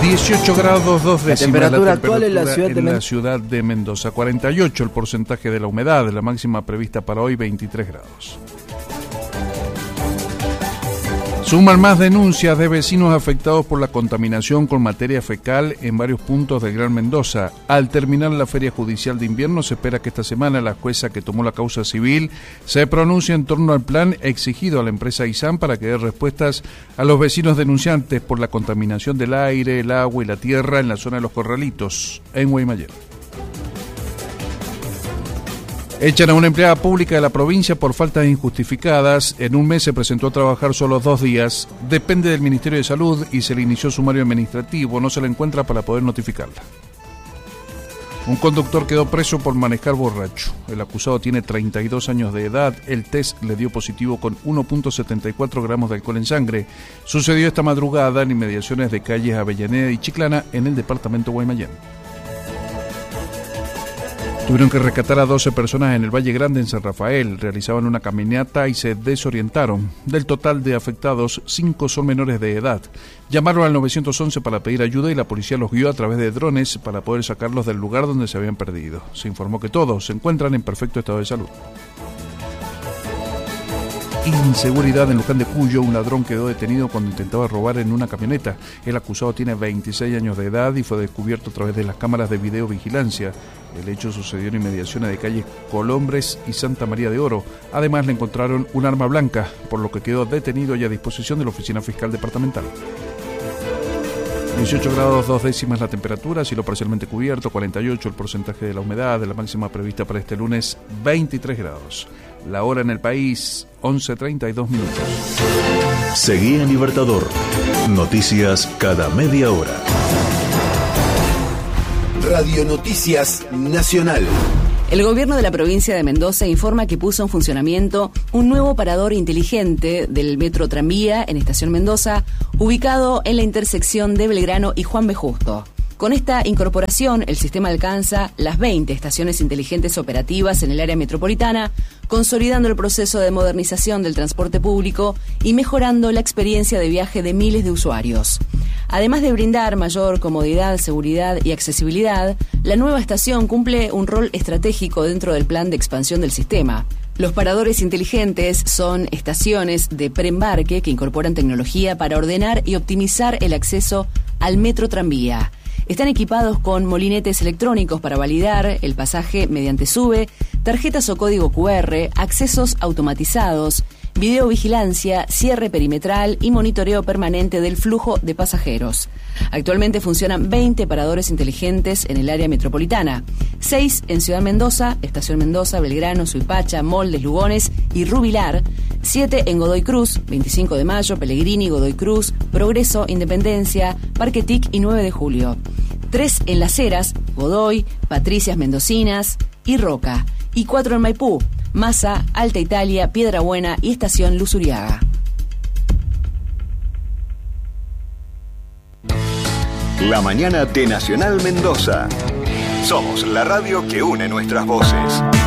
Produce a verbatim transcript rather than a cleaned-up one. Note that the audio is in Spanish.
dieciocho grados dos décimas. La temperatura, la actual en la ciudad de, en Men- la ciudad de Mendoza. cuarenta y ocho el porcentaje de la humedad. La máxima prevista para hoy, veintitrés grados. Suman más denuncias de vecinos afectados por la contaminación con materia fecal en varios puntos del Gran Mendoza. Al terminar la feria judicial de invierno, se espera que esta semana la jueza que tomó la causa civil se pronuncie en torno al plan exigido a la empresa ISAM para que dé respuestas a los vecinos denunciantes por la contaminación del aire, el agua y la tierra en la zona de Los Corralitos, en Guaymallén. Echan a una empleada pública de la provincia por faltas injustificadas. En un mes se presentó a trabajar solo dos días. Depende del Ministerio de Salud y se le inició sumario administrativo. No se le encuentra para poder notificarla. Un conductor quedó preso por manejar borracho. El acusado tiene treinta y dos años de edad. El test le dio positivo con uno punto setenta y cuatro gramos de alcohol en sangre. Sucedió esta madrugada en inmediaciones de calles Avellaneda y Chiclana en el departamento Guaymallén. Tuvieron que rescatar a doce personas en el Valle Grande, en San Rafael. Realizaban una caminata y se desorientaron. Del total de afectados, cinco son menores de edad. Llamaron al nueve once para pedir ayuda y la policía los guió a través de drones para poder sacarlos del lugar donde se habían perdido. Se informó que todos se encuentran en perfecto estado de salud. Inseguridad en Luján de Cuyo. Un ladrón quedó detenido cuando intentaba robar en una camioneta. El acusado tiene veintiséis años de edad y fue descubierto a través de las cámaras de videovigilancia. El hecho sucedió en inmediaciones de calles Colombres y Santa María de Oro. Además le encontraron un arma blanca, por lo que quedó detenido y a disposición de la Oficina Fiscal Departamental. dieciocho grados dos décimas la temperatura, cielo parcialmente cubierto, cuarenta y ocho el porcentaje de la humedad, de la máxima prevista para este lunes, veintitrés grados. La hora en el país, once treinta y dos minutos. Seguí en Libertador. Noticias cada media hora. Radio Noticias Nacional. El gobierno de la provincia de Mendoza informa que puso en funcionamiento un nuevo parador inteligente del metro tranvía en Estación Mendoza, ubicado en la intersección de Belgrano y Juan B. Justo. Con esta incorporación, el sistema alcanza las veinte estaciones inteligentes operativas en el área metropolitana, consolidando el proceso de modernización del transporte público y mejorando la experiencia de viaje de miles de usuarios. Además de brindar mayor comodidad, seguridad y accesibilidad, la nueva estación cumple un rol estratégico dentro del plan de expansión del sistema. Los paradores inteligentes son estaciones de preembarque que incorporan tecnología para ordenar y optimizar el acceso al metro tranvía. Están equipados con molinetes electrónicos para validar el pasaje mediante SUBE, tarjetas o código cu erre, accesos automatizados, videovigilancia, cierre perimetral y monitoreo permanente del flujo de pasajeros. Actualmente funcionan veinte paradores inteligentes en el área metropolitana, seis en Ciudad Mendoza, Estación Mendoza, Belgrano, Suipacha, Moldes, Lugones y Rubilar, siete en Godoy Cruz, veinticinco de mayo, Pellegrini, Godoy Cruz, Progreso, Independencia, Parque Tic y nueve de julio. tres en Las Heras, Godoy, Patricias Mendocinas y Roca, y cuatro en Maipú, Massa, Alta Italia, Piedrabuena y Estación Luzuriaga. La mañana de Nacional Mendoza. Somos la radio que une nuestras voces.